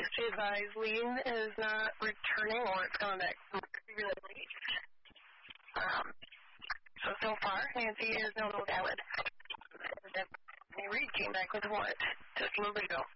just to advise, Lean is not returning, or it's coming back really late. So far, Nancy is no valid. Reed came back with a warrant just a little bit ago.